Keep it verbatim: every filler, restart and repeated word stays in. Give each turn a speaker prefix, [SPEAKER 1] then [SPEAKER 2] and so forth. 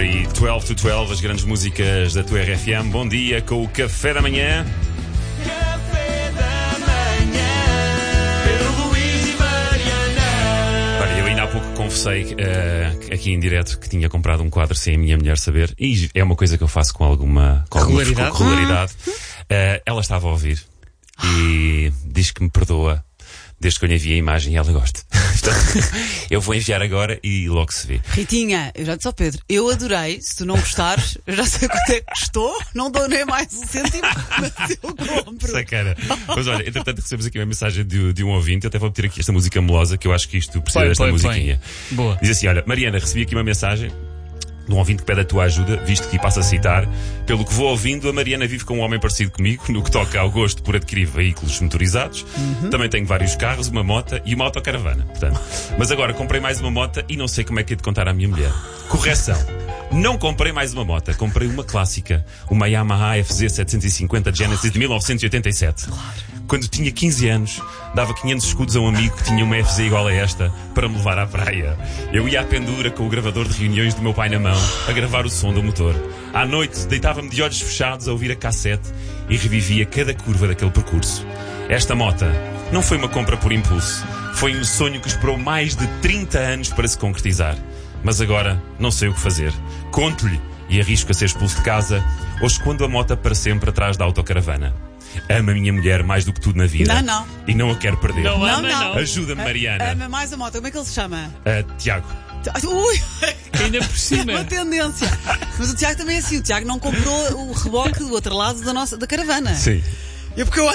[SPEAKER 1] aí doze to doze, as grandes músicas da tua R F M. Bom dia com o Café da Manhã.
[SPEAKER 2] Café da Manhã, Pedro Luís e Mariana.
[SPEAKER 1] Olha, eu ainda há pouco confessei uh, aqui em direto que tinha comprado um quadro sem a minha mulher saber. E é uma coisa que eu faço com alguma, com alguma
[SPEAKER 3] regularidade.
[SPEAKER 1] regularidade. Uh, ela estava a ouvir e diz que me perdoa desde que eu lhe enviei a imagem e ela gosta. Eu vou enviar agora e logo se vê.
[SPEAKER 4] Ritinha, eu já disse ao Pedro, eu adorei, se tu não gostares, eu já sei quanto é que custou, não dou nem mais um cêntimo, mas eu compro.
[SPEAKER 1] Sacana. Mas olha, entretanto recebemos aqui uma mensagem de, de um ouvinte, eu até vou meter aqui esta música melosa, que eu acho que isto precisa
[SPEAKER 3] Põe,
[SPEAKER 1] desta
[SPEAKER 3] põe,
[SPEAKER 1] musiquinha.
[SPEAKER 3] põe. Boa.
[SPEAKER 1] Diz assim, olha, Mariana, recebi aqui uma mensagem de um ouvinte que pede a tua ajuda, visto que passo a citar. Pelo que vou ouvindo, a Mariana vive com um homem parecido comigo, no que toca ao gosto por adquirir veículos motorizados. Uhum. Também tenho vários carros, uma moto e uma autocaravana. Portanto. Mas agora comprei mais uma moto e não sei como é que é de contar à minha mulher. Correção. Não comprei mais uma moto, comprei uma clássica, uma Yamaha F Z setecentos e cinquenta Genesis de mil novecentos e oitenta e sete. Claro. Quando tinha quinze anos, dava quinhentos escudos a um amigo que tinha uma F Z igual a esta para me levar à praia. Eu ia à pendura com o gravador de reuniões do meu pai na mão a gravar o som do motor. À noite, deitava-me de olhos fechados a ouvir a cassete e revivia cada curva daquele percurso. Esta mota não foi uma compra por impulso. Foi um sonho que esperou mais de trinta anos para se concretizar. Mas agora não sei o que fazer. Conto-lhe e arrisco a ser expulso de casa ou escondo a moto para sempre atrás da autocaravana. Amo a minha mulher mais do que tudo na vida.
[SPEAKER 4] Não, não.
[SPEAKER 1] E não a quero perder.
[SPEAKER 3] Não,
[SPEAKER 4] Não,
[SPEAKER 3] ama,
[SPEAKER 4] não.
[SPEAKER 3] não.
[SPEAKER 1] Ajuda-me, Mariana.
[SPEAKER 4] Ama mais a moto, como é que ele se chama?
[SPEAKER 1] Uh, Tiago.
[SPEAKER 4] Ui,
[SPEAKER 3] Ainda por
[SPEAKER 4] uma
[SPEAKER 3] cima.
[SPEAKER 4] tendência. Mas o Tiago também é assim, o Tiago não comprou o reboque do outro lado da, nossa, da caravana.
[SPEAKER 1] Sim.
[SPEAKER 4] É porque eu